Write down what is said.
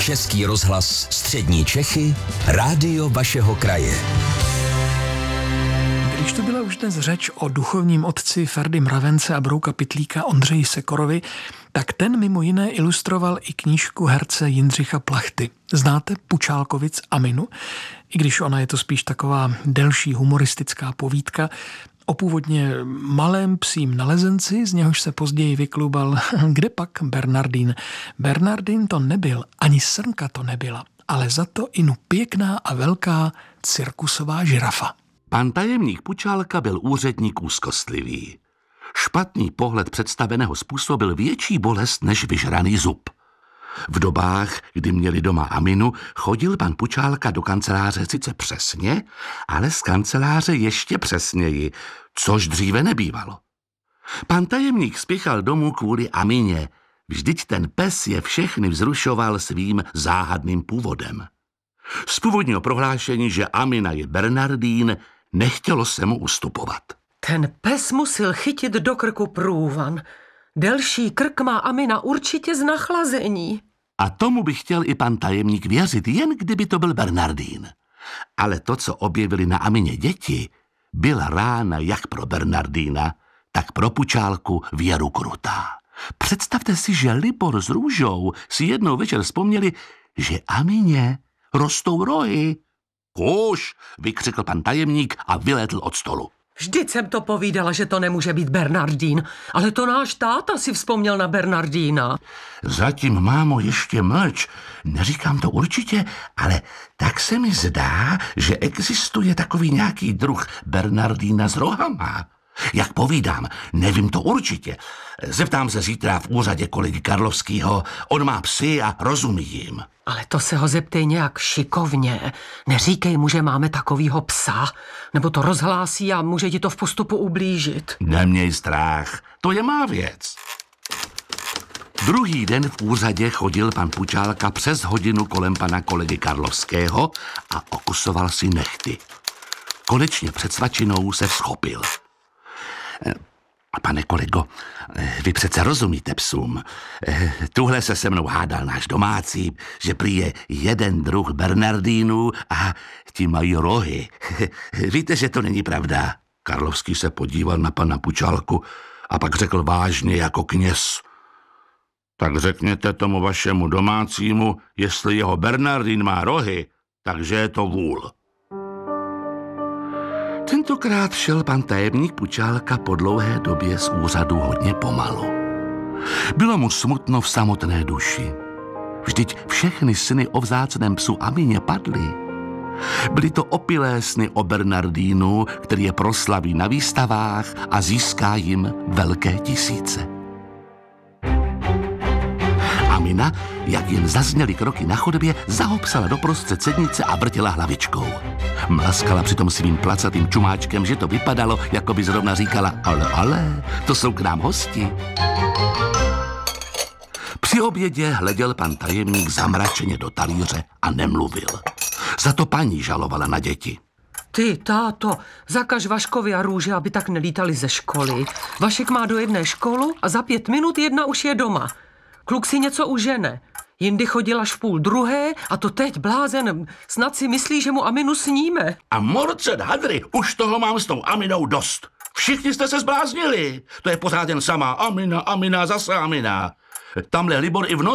Český rozhlas Střední Čechy, rádio vašeho kraje. Když to byla už dnes řeč o duchovním otci Ferdy Mravence a brouka pytlíka Ondřeji Sekorovi, tak ten mimo jiné ilustroval i knížku herce Jindřicha Plachty. Znáte Pučálkovic Aminu? I když ona je to spíš taková delší humoristická povídka o původně malém psím nalezenci, z něhož se později vyklubal kde pak Bernardín. Bernardín to nebyl, ani srnka to nebyla, ale za to inu pěkná a velká cirkusová žirafa. Pan tajemník Pučálka byl úředník úzkostlivý. Špatný pohled představeného způsobil větší bolest než vyžraný zub. V dobách, kdy měli doma Aminu, chodil pan Pučálka do kanceláře sice přesně, ale z kanceláře ještě přesněji, což dříve nebývalo. Pan tajemník spěchal domů kvůli Amině, vždyť ten pes je všechny vzrušoval svým záhadným původem. Z původního prohlášení, že Amina je Bernardín, nechtělo se mu ustupovat. Ten pes musel chytit do krku průvan. Delší krk má Amina určitě z nachlazení. A tomu by chtěl i pan tajemník věřit, jen kdyby to byl Bernardín. Ale to, co objevili na Amině děti, byla rána jak pro Bernardína, tak pro Pučálku věru krutá. Představte si, že Libor s Růžou si jednou večer vzpomněli, že Amině rostou rohy. Kůž, vykřikl pan tajemník a vylétl od stolu. Vždyť jsem to povídala, že to nemůže být Bernardín, ale to náš táta si vzpomněl na Bernardína. Zatím, mámo, ještě mlč. Neříkám to určitě, ale tak se mi zdá, že existuje takový nějaký druh Bernardína s rohama. Jak povídám, nevím to určitě. Zeptám se zítra v úřadě kolegy Karlovského. On má psy a rozumí jim. Ale to se ho zeptej nějak šikovně. Neříkej mu, že máme takovýho psa, nebo to rozhlásí a může ti to v postupu ublížit. Neměj strach, to je má věc. Druhý den v úřadě chodil pan Pučálka přes hodinu kolem pana kolegy Karlovského a okusoval si nehty. Konečně před svačinou se vzchopil. Pane kolego, vy přece rozumíte psům. Tuhle se mnou hádal náš domácí, že prý je jeden druh Bernardínů a ti mají rohy. Víte, že to není pravda? Karlovský se podíval na pana Pučálku a pak řekl vážně jako kněz. Tak řekněte tomu vašemu domácímu, jestli jeho Bernardín má rohy, takže je to vůl. Tentokrát šel pan tajemník Pučálka po dlouhé době z úřadu hodně pomalu. Bylo mu smutno v samotné duši. Vždyť všechny sny o vzácném psu Amině padly. Byly to opilé sny o Bernardínu, který je proslaví na výstavách a získá jim velké tisíce. Amina, jak jen zazněly kroky na chodbě, zahopsala doprostřed sednice a vrtěla hlavičkou. Mlaskala přitom svým placatým čumáčkem, že to vypadalo, jako by zrovna říkala ale, to jsou k nám hosti. Při obědě hleděl pan tajemník zamračeně do talíře a nemluvil. Za to paní žalovala na děti. Ty, táto, zakaž Vaškovi a Růže, aby tak nelítali ze školy. Vašek má do jedné školu a za 5 minut jedna už je doma. Kluk si něco užene. Jindy chodil až v 12:30 a to teď blázen snad si myslí, že mu Aminu sníme. A morcet hadry, už toho mám s tou Aminou dost. Všichni jste se zbláznili. To je pořád jen sama Amina, zase Amina. Tamhle Libor i v noci